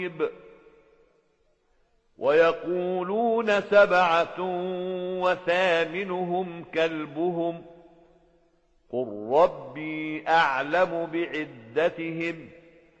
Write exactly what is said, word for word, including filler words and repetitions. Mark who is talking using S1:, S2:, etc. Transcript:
S1: ويقولون سبعة وثامنهم كلبهم قل ربي أعلم بعدتهم